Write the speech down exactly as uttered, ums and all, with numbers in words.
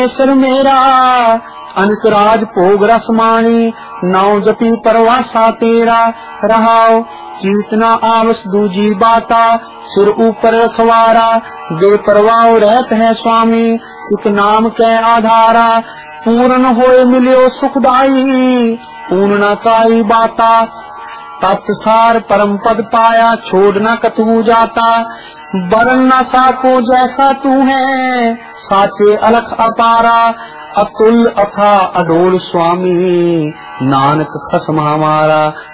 Sir मेरा अनक राज भोग रसमानी, नाव जपी परवासा तेरा रहाओ। चीतना आवस दूजी बाता, सिर ऊपर रखवारा, बेपरवाह रहत है स्वामी, एक नाम के आधारा। पूर्ण होए मिलियो सुखदाई, पूर्ण न काई बाता, तत्सार परम पद पाया, छोड़ न कतहु जाता। बरन न साको जैसा तू है, साचे अलख अपारा, अतुल अथा अडोल स्वामी, नानक खसम हमारा।